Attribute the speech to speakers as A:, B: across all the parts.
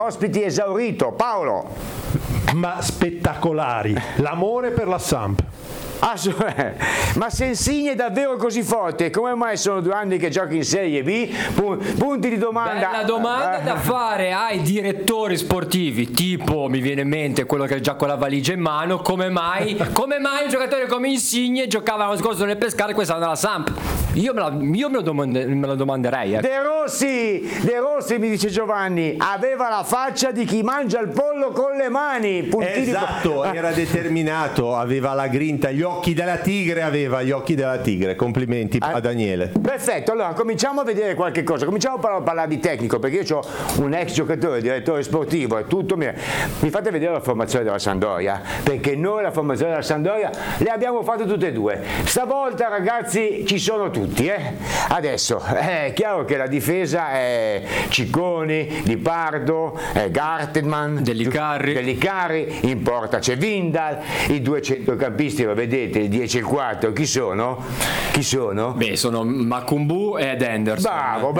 A: Ospiti esaurito, Paolo.
B: Ma spettacolari, l'amore per la Samp.
A: Ma se Insigne è davvero così forte, come mai sono 2 anni che giochi in Serie B? Punti di domanda.
C: Bella domanda da fare ai direttori sportivi, tipo mi viene in mente quello che è già con la valigia in mano, come mai un giocatore come Insigne giocava l'anno scorso nel Pescara e quest'anno nella Samp? Io me lo domanderei.
A: De Rossi, mi dice Giovanni, aveva la faccia di chi mangia il pollo con le mani.
D: Esatto, era determinato, aveva la grinta, gli occhi della tigre, complimenti a Daniele.
A: Perfetto, allora cominciamo a vedere qualche cosa, cominciamo a parlare di tecnico, perché io ho un ex giocatore, direttore sportivo, è tutto mio. Mi fate vedere la formazione della Sampdoria, perché noi la formazione della Sampdoria le abbiamo fatte tutte e due. Stavolta ragazzi ci sono tutti, Adesso è chiaro che la difesa è Cicconi, Di Pardo, Gartenman, Dellicari, in porta c'è Vindal, i 2 centrocampisti lo vedete, il 10 e il 4, chi sono?
C: Beh, sono Macumbu ed Henderson.
A: Bravo,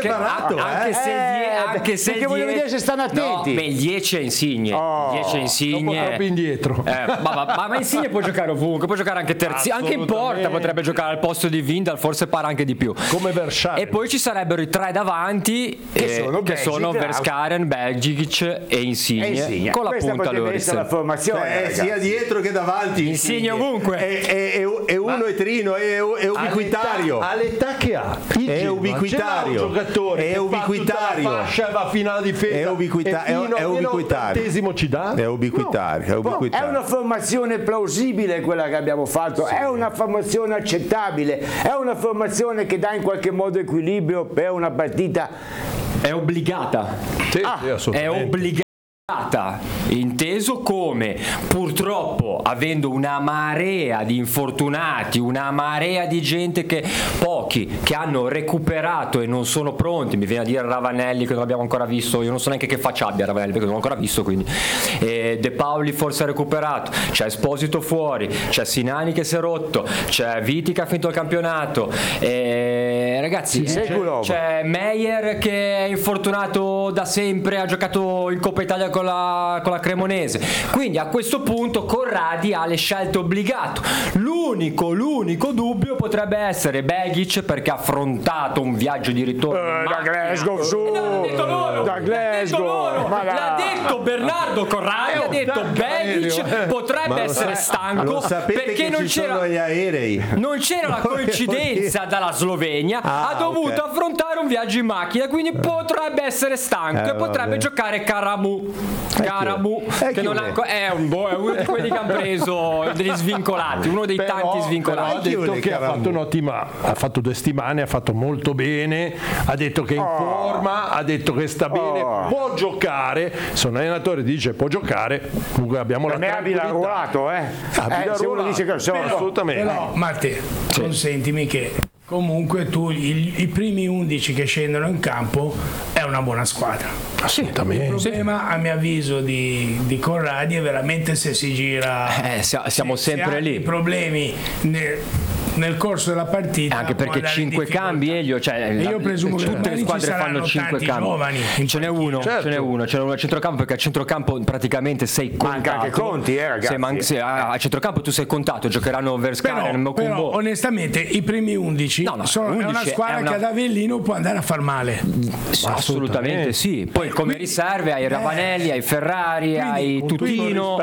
C: anche se
A: perché voglio vedere se stanno attenti.
C: No, il 10 è Insigne. Il 10 è Insigne.
B: Un po' troppo indietro.
C: Ma Insigne può giocare ovunque, può giocare anche terzino, anche in porta potrebbe giocare al posto di Vindal, forse para anche di più.
B: Come Verscharen.
C: E poi ci sarebbero i 3 davanti che sono Verscharen, Belgic e Insigne. Con la punta Loris.
A: La formazione,
D: sia dietro che davanti.
C: Insigne ovunque.
D: È uno e trino, è ubiquitario.
B: All'età che ha.
D: È ubiquitario.
B: Un giocatore
D: è ubiquitario.
B: La fascia va fino alla difesa.
D: È ubiquitario.
B: Ci dà?
D: È ubiquitario.
A: È una formazione plausibile quella che abbiamo fatto, è una formazione accettabile, è una formazione che dà in qualche modo equilibrio per una partita.
C: È obbligata. È obbligata. Inteso come, purtroppo, avendo una marea di infortunati, una marea di gente pochi che hanno recuperato e non sono pronti, mi viene a dire Ravanelli che non abbiamo ancora visto, io non so neanche che faccia abbia Ravanelli perché non l'ho ancora visto, quindi De Paoli forse ha recuperato, c'è Esposito fuori, c'è Sinani che si è rotto, c'è Viti che ha finito il campionato, ragazzi c'è Meyer che è infortunato da sempre, ha giocato in Coppa Italia con la Cremonese, quindi a questo punto Corradi ha le scelte obbligato. L'unico dubbio potrebbe essere Begic, perché ha affrontato un viaggio di ritorno
A: da Glasgow
C: l'ha detto Bernardo Corradi, ha detto Begic potrebbe essere stanco perché non c'era
D: gli aerei,
C: non c'era la coincidenza dalla Slovenia, ha dovuto affrontare un viaggio in macchina, quindi potrebbe essere stanco e potrebbe giocare Karamu che non è uno di quelli che hanno preso degli svincolati, uno dei tanti svincolati.
B: Ha detto che ha fatto 2 settimane, ha fatto molto bene, ha detto che è in forma, ha detto che sta bene, può giocare. Se un allenatore dice può giocare, comunque abbiamo la tranquillità.
A: Per me ha ruolato, se uno dice che
B: assolutamente.
E: Però Matteo, consentimi che comunque tu i primi 11 che scendono in campo è una buona squadra.
B: Assolutamente.
E: Il problema a mio avviso di Corradi è veramente se si gira,
C: siamo sempre lì.
E: I problemi nel corso della partita,
C: anche perché 5 cambi Elio,
E: io presumo che
C: tutte le squadre fanno 5 cambi. Ce n'è uno a centrocampo, perché a centrocampo praticamente sei contato.
A: Manca anche Conti, ragazzi.
C: A centrocampo tu sei contato, giocheranno Verscharen, Mokumbo.
E: Però onestamente i primi 11 sono una squadra che ad Avellino può andare a far male.
C: Assolutamente sì. Poi come riserve hai Ravanelli, hai Ferrari, hai Tutino,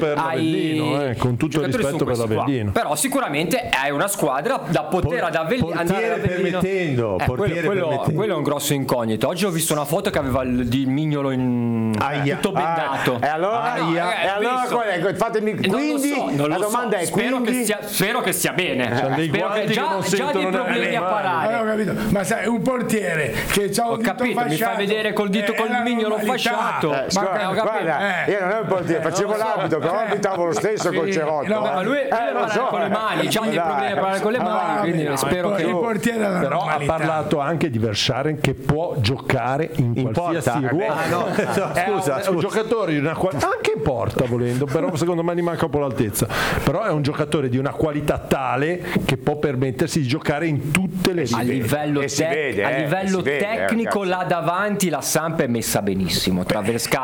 B: con tutto il rispetto per l'Avellino.
C: Però sicuramente hai una squadra da poter ad Avellino,
D: portiere permettendo,
C: quello è un grosso incognito. Oggi ho visto una foto che aveva il mignolo tutto bendato.
A: E allora fatemi, quindi la domanda è
C: spero che stia bene,
B: spero che
C: già dei problemi a parare.
E: Ma sai, un portiere che c'ha un dito fasciato,
C: mi fa vedere col dito col mignolo fasciato.
A: Guarda, io non ero un portiere, facevo l'abito, però abitavo lo stesso col Cerotto.
C: Ma lui parla con le mani, già dei problemi a parlare con le mani, quindi spero che
B: però ha parlato anche di Verscharen che può giocare in qualsiasi ruolo.
D: Scusa,
B: è un giocatore di una anche in porta volendo, però secondo me gli manca un po' l'altezza, però è un giocatore di una qualità tale che può permettersi di giocare in tutte le
C: a livello tecnico là davanti la Samp è messa benissimo tra Verscharen